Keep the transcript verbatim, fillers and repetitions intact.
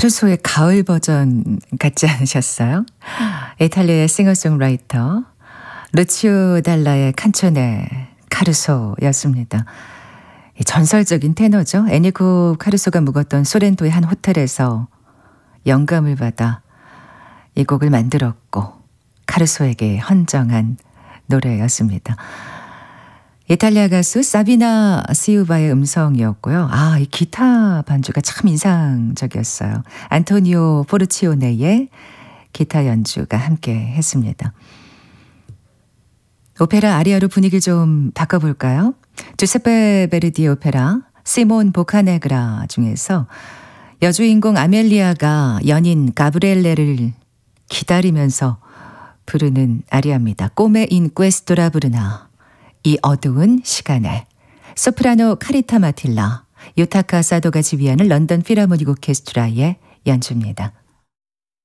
카루소의 가을 버전 같지 않으셨어요? 이탈리아의 싱어송라이터 루치오 달라의 칸초네 카루소였습니다. 전설적인 테너죠. 에니코 카루소가 묵었던 소렌토의 한 호텔에서 영감을 받아 이 곡을 만들었고 카루소에게 헌정한 노래였습니다. 이탈리아 가수 사비나 시우바의 음성이었고요. 아, 이 기타 반주가 참 인상적이었어요. 안토니오 포르치오네의 기타 연주가 함께 했습니다. 오페라 아리아로 분위기 좀 바꿔볼까요? 주세페 베르디 오페라 시몬 보카네그라 중에서 여주인공 아멜리아가 연인 가브리엘레를 기다리면서 부르는 아리아입니다. 꼬메 인 퀘스토라 부르나, 이 어두운 시간에. 소프라노 카리타 마틸라, 유타카 사도가 지휘하는 런던 필하모닉 오케스트라의 연주입니다.